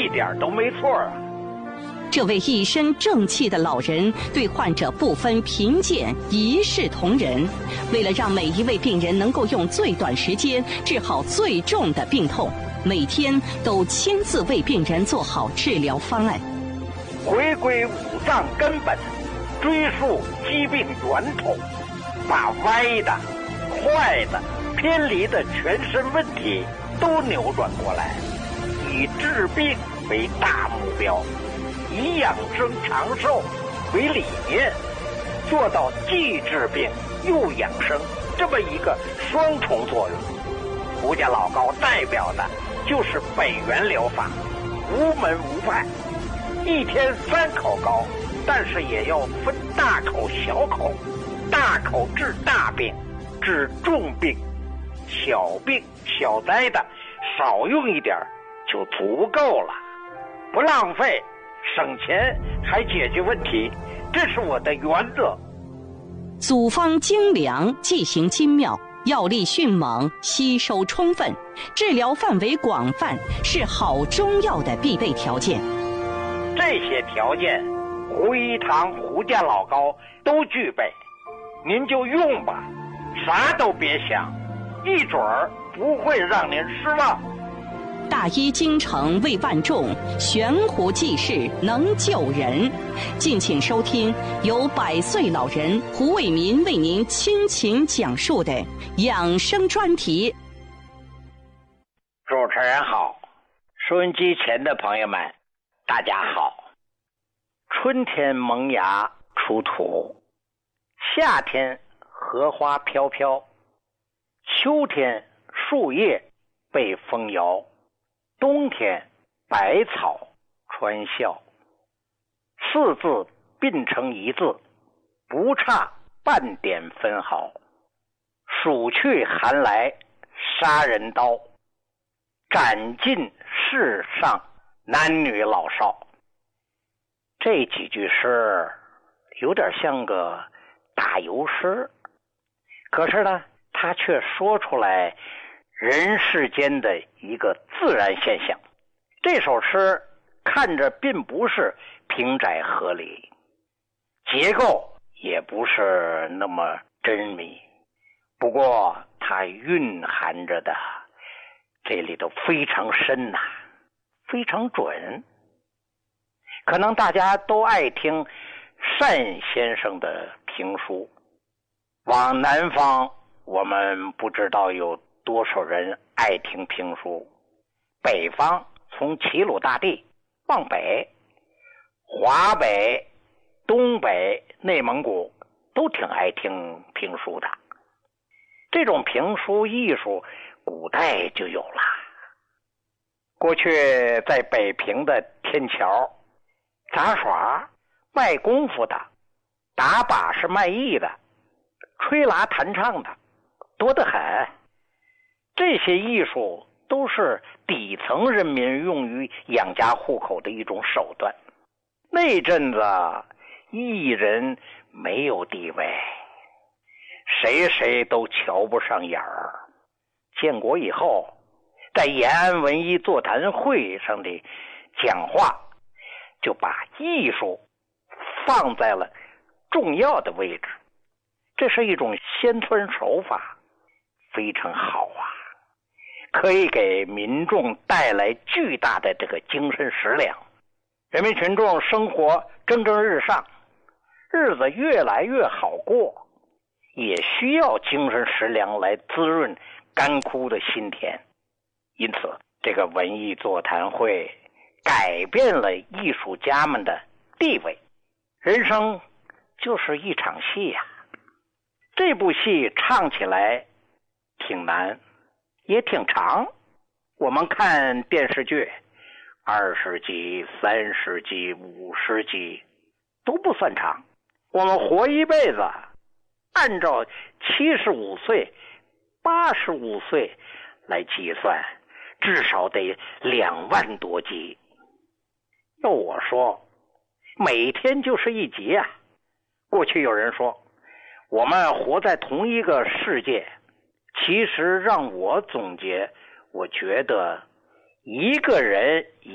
一点都没错啊。 这位一身正气的老人对患者不分贫贱，一视同仁。为了让每一位病人能够用最短时间治好最重的病痛，每天都亲自为病人做好治疗方案， 回归五脏根本，追溯疾病源头，把歪的、坏的、偏离的全身问题都扭转过来，以治病为大目标，以养生长寿为理念，做到既治病又养生这么一个双重作用。胡家老高代表的就是北元疗法，无门无派，一天3口膏，但是也要分大口小口，大口治大病，治重病，小病小灾的少用一点就足够了，不浪费，省钱还解决问题，这是我的原则。 组方精良，剂型精妙，药力迅猛，吸收充分，治疗范围广泛，是好中药的必备条件。 这些条件，胡一堂胡家老高都具备，您就用吧，啥都别想，一准儿不会让您失望。 大医精诚为万众，悬壶济世能救人。敬请收听由100岁老人胡卫民为您倾情讲述的养生专题。 主持人好，收音机前的朋友们大家好。春天萌芽出土，夏天荷花飘飘，秋天树叶被风摇，冬天百草穿笑，4字并成一字，不差半点分毫。暑去寒来杀人刀，斩尽世上男女老少。这几句诗有点像个打油诗，可是呢，它却说出来人世间的一个自然现象。这首诗看着并不是平窄合理，结构也不是那么真密，不过它蕴含着的这里头非常深呐，非常准。可能大家都爱听单先生的评书，往南方我们不知道有多少人爱听评书，北方从齐鲁大地往北，华北、东北、内蒙古都挺爱听评书的。这种评书艺术古代就有了。过去在北平的天桥杂耍卖功夫的，打把式卖艺的，吹拉弹唱的多得很。这些艺术都是底层人民用于养家糊口的一种手段。那阵子艺人没有地位，谁谁都瞧不上眼儿。建国以后，在延安文艺座谈会上的讲话就把艺术放在了重要的位置，这是一种宣传手法，非常好啊，可以给民众带来巨大的这个精神食粮。人民群众生活蒸蒸日上，日子越来越好过，也需要精神食粮来滋润干枯的心田。因此这个文艺座谈会改变了艺术家们的地位。人生就是一场戏呀，这部戏唱起来挺难，也挺长。我们看电视剧20集、30集、50集都不算长。我们活一辈子，按照75岁、85岁来计算，至少得2万多集。要我说，每天就是一集啊。过去有人说我们活在同一个世界，其实让我总结，我觉得一个人